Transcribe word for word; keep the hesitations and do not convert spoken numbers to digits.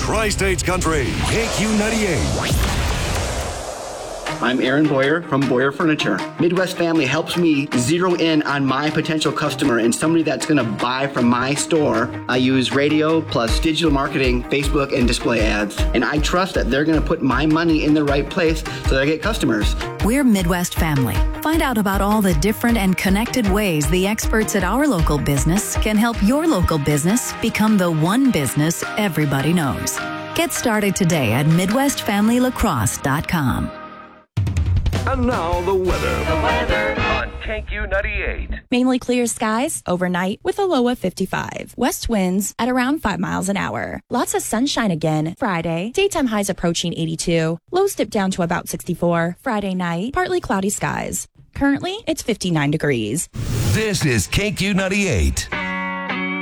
Tri-States Country, K Q ninety-eight. I'm Aaron Boyer from Boyer Furniture. Midwest Family helps me zero in on my potential customer and somebody that's going to buy from my store. I use radio plus digital marketing, Facebook, and display ads. And I trust that they're going to put my money in the right place so that I get customers. We're Midwest Family. Find out about all the different and connected ways the experts at our local business can help your local business become the one business everybody knows. Get started today at midwest family lacrosse dot com. And now the weather. The weather on K Q ninety-eight. Mainly clear skies overnight with a low of fifty-five. West winds at around five miles an hour. Lots of sunshine again Friday. Daytime highs approaching eighty-two. Lows dip down to about sixty-four. Friday night, partly cloudy skies. Currently, it's fifty-nine degrees. This is K Q ninety-eight.